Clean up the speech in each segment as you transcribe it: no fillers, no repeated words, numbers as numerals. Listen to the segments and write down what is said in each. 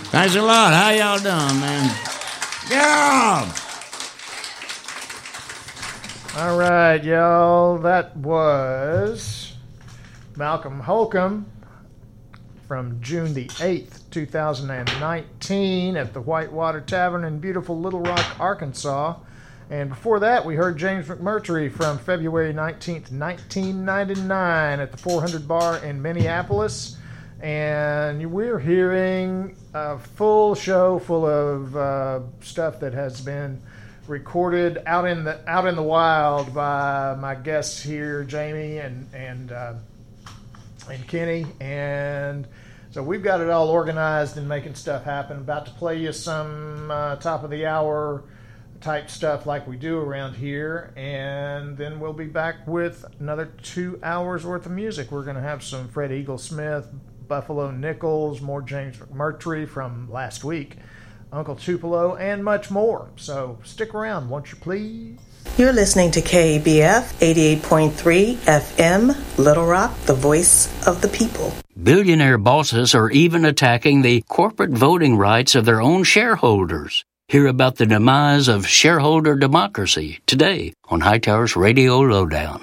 Thanks a lot. How y'all doing, man? Yeah! All right, y'all. That was Malcolm Holcomb from June the 8th, 2019 at the Whitewater Tavern in beautiful Little Rock, Arkansas. And before that, we heard James McMurtry from February 19th, 1999 at the 400 Bar in Minneapolis. And we're hearing a full show full of stuff that has been recorded out in the wild by my guests here, Jamie and Kenny. And so we've got it all organized and making stuff happen. About to play you some top of the hour type stuff like we do around here, and then we'll be back with another 2 hours worth of music. We're going to have some Fred Eaglesmith, Buffalo Nichols, more James McMurtry from last week, Uncle Tupelo, and much more. So stick around, won't you please? You're listening to KBF 88.3 FM, Little Rock, the voice of the people. Billionaire bosses are even attacking the corporate voting rights of their own shareholders. Hear about the demise of shareholder democracy today on Hightower's Radio Lowdown.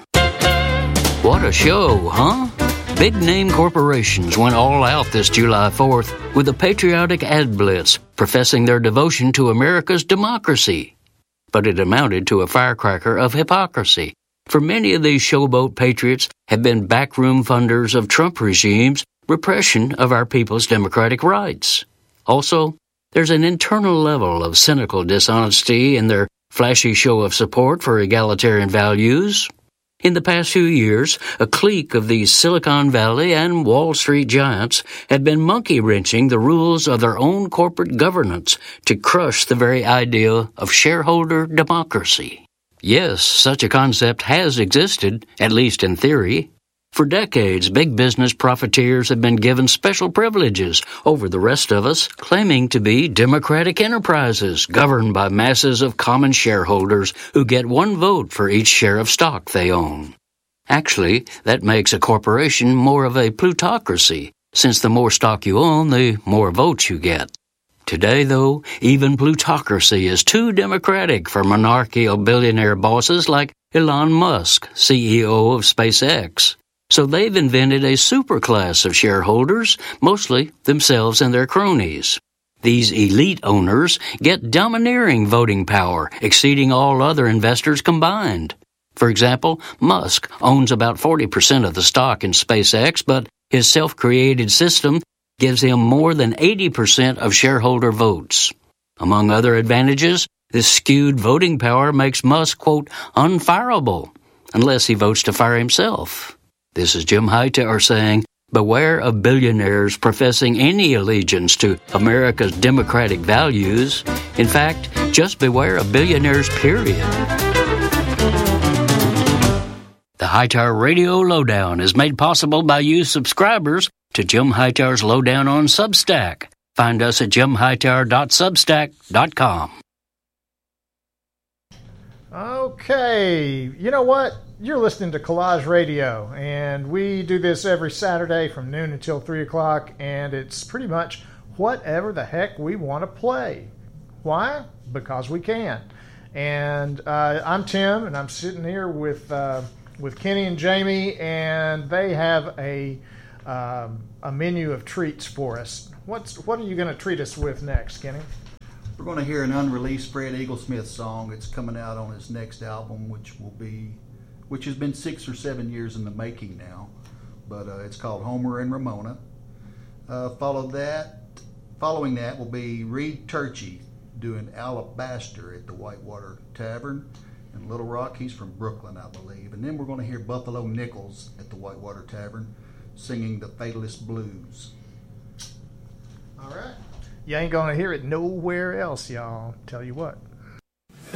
What a show, huh? Big-name corporations went all out this July 4th with a patriotic ad blitz professing their devotion to America's democracy. But it amounted to a firecracker of hypocrisy, for many of these showboat patriots have been backroom funders of Trump regime's repression of our people's democratic rights. Also, there's an internal level of cynical dishonesty in their flashy show of support for egalitarian values. In the past few years, a clique of these Silicon Valley and Wall Street giants have been monkey-wrenching the rules of their own corporate governance to crush the very idea of shareholder democracy. Yes, such a concept has existed, at least in theory. For decades, big business profiteers have been given special privileges over the rest of us, claiming to be democratic enterprises governed by masses of common shareholders who get one vote for each share of stock they own. Actually, that makes a corporation more of a plutocracy, since the more stock you own, the more votes you get. Today, though, even plutocracy is too democratic for monarchical billionaire bosses like Elon Musk, CEO of SpaceX. So they've invented a superclass of shareholders, mostly themselves and their cronies. These elite owners get domineering voting power, exceeding all other investors combined. For example, Musk owns about 40% of the stock in SpaceX, but his self-created system gives him more than 80% of shareholder votes. Among other advantages, this skewed voting power makes Musk, quote, unfireable, unless he votes to fire himself. This is Jim Hightower saying, beware of billionaires professing any allegiance to America's democratic values. In fact, just beware of billionaires, period. The Hightower Radio Lowdown is made possible by you subscribers to Jim Hightower's Lowdown on Substack. Find us at jimhightower.substack.com. Okay, you know what? You're listening to Collage Radio, and we do this every Saturday from noon until 3 o'clock, and it's pretty much whatever the heck we want to play. Why? Because we can. And I'm Tim, and I'm sitting here with Kenny and Jamie, and they have a menu of treats for us. What are you going to treat us with next, Kenny? We're going to hear an unreleased Fred Eaglesmith song. It's coming out on his next album, which has been 6 or 7 years in the making now. But it's called Homer and Ramona. Following that will be Reed Turchie doing Alabaster at the Whitewater Tavern in Little Rock. He's from Brooklyn, I believe. And then we're going to hear Buffalo Nichols at the Whitewater Tavern singing the Fatalist Blues. All right. You ain't going to hear it nowhere else, y'all. Tell you what.